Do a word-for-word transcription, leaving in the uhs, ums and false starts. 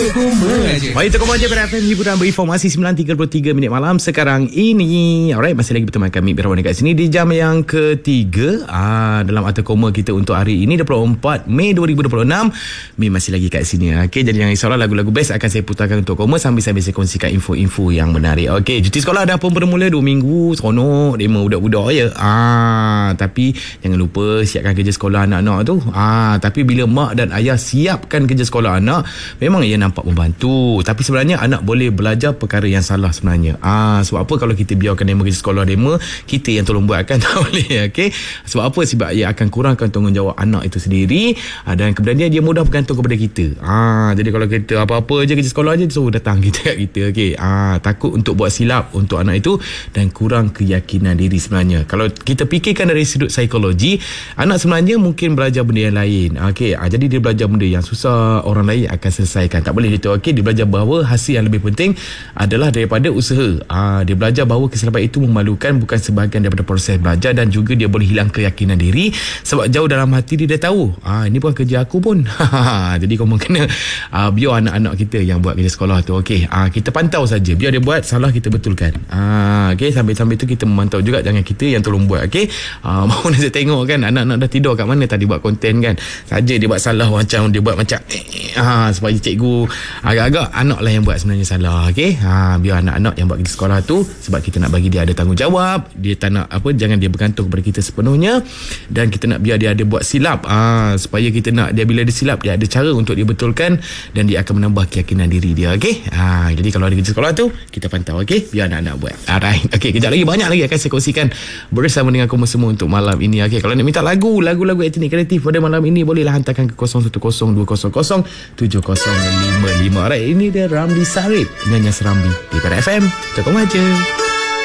Untuk Koma je. Baik, Untuk Koma je pada F M Hiburan Berinformasi sembilan tiga puluh tiga minit malam sekarang ini. Alright, masih lagi bersama kami Birawan dekat sini di jam yang ketiga ah, dalam Untuk Koma kita untuk hari ini dua puluh empat Mei dua ribu dua puluh enam. Mi masih lagi kat sini. Okey, jadi jangan risaulah, lagu-lagu best akan saya putarkan untuk Koma sambil-sambil saya kongsikan info-info yang menarik. Okey, cuti sekolah dah pun bermula dua minggu. Seronok demo budak-budak je. Ah, tapi jangan lupa siapkan kerja sekolah anak-anak tu. Ah, tapi bila mak dan ayah siapkan kerja sekolah anak, memang ia nampak membantu, tapi sebenarnya anak boleh belajar perkara yang salah sebenarnya. Ah, sebab apa kalau kita biarkan demo kerja sekolah demo, kita yang tolong buat kan, tak boleh. Okey, sebab apa? Sebab ia akan kurangkan tanggungjawab anak itu sendiri, ah, dan kemudian dia mudah bergantung kepada kita. Ah, jadi kalau kita apa-apa je kerja sekolah je, suruh datang kita kat kita. Okey, ah, takut untuk buat silap untuk anak itu dan kurang keyakinan diri sebenarnya. Kalau kita fikirkan dari sudut psikologi, anak sebenarnya mungkin belajar benda yang lain. Okey, ah, jadi dia belajar benda yang susah, orang lain akan selesaikan. Tak boleh gitu. Okey, dia belajar bahawa hasil yang lebih penting adalah daripada usaha. Ah, dia belajar bahawa kesilapan itu memalukan, bukan sebahagian daripada proses belajar, dan juga dia boleh hilang keyakinan diri sebab jauh dalam hati dia dah tahu, ah, ini bukan kerja aku pun. Jadi kau kena ah, biar anak-anak kita yang buat kerja sekolah tu. Okey, ah, kita pantau saja. Biar dia buat, salah kita betulkan. Ah, okey, sambil-sambil tu kita memantau juga, jangan kita yang tolong buat. Okey, ah, mau nak saya tengok kan anak-anak dah tidur kat mana tadi buat konten kan, saja dia buat salah macam dia buat macam eh, ah, supaya cikgu agak-agak anak lah yang buat sebenarnya salah. Okey, ha, biar anak-anak yang buat kerja sekolah tu, sebab kita nak bagi dia ada tanggungjawab, dia tak nak apa, jangan dia bergantung kepada kita sepenuhnya, dan kita nak biar dia ada buat silap, ha, supaya kita nak dia bila dia silap dia ada cara untuk dia betulkan dan dia akan menambah keyakinan diri dia. Okey, ha, jadi kalau ada kerja sekolah tu kita pantau. Okey, biar anak-anak buat. Alright, okey, kejap lagi banyak lagi akan saya kongsikan bersama dengan kamu semua untuk malam ini. Okey, kalau nak minta lagu lagu-lagu etnik kreatif pada malam ini, bolehlah hantarkan ke kosong satu kosong dua kosong kosong tujuh kosong lima lima. Alright, ini dia Ramli Sarip, nyanyi Serambi di Pada F M. Untuk Koma je.